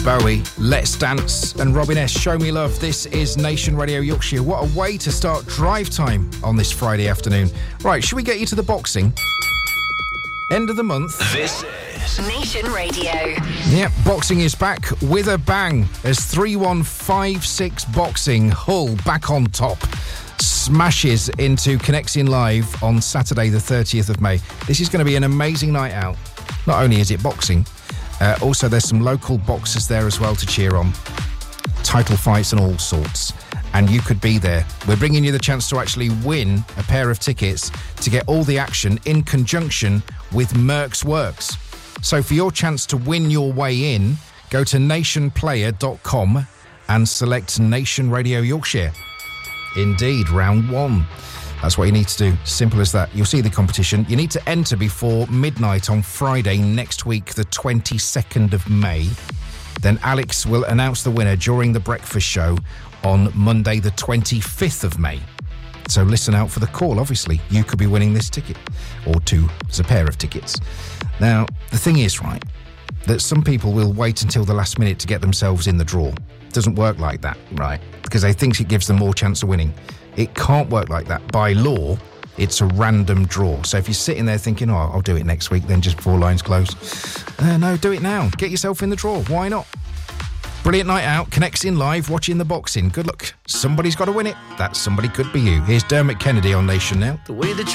Bowie, Let's Dance, and Robin S, Show Me Love. This is Nation Radio Yorkshire. What a way to start drive time on this Friday afternoon. Right, should we get you to the boxing? End of the month. This is Nation Radio. Yep, boxing is back with a bang as 3156 Boxing Hull back on top smashes into Connecting Live on Saturday the 30th of May. This is going to be an amazing night out. Not only is it boxing, also there's some local boxers there as well to cheer on. Title fights and all sorts. And you could be there. We're bringing you the chance to actually win a pair of tickets to get all the action in conjunction with Merck's Works. So for your chance to win your way in, go to nationplayer.com and select Nation Radio Yorkshire. Indeed, round one. That's what you need to do. Simple as that. You'll see the competition. You need to enter before midnight on Friday next week, the 22nd of May. Then Alex will announce the winner during the breakfast show on Monday, the 25th of May. So listen out for the call, obviously. You could be winning this ticket, or two. There's a pair of tickets. Now, the thing is, right, that some people will wait until the last minute to get themselves in the draw. It doesn't work like that, right? Because they think it gives them more chance of winning. It can't work like that. By law, it's a random draw. So if you're sitting there thinking, oh, I'll do it next week, then just before lines close. No, do it now. Get yourself in the draw. Why not? Brilliant night out. Connecting Live, watching the boxing. Good luck. Somebody's got to win it. That somebody could be you. Here's Dermot Kennedy on Nation now. The way that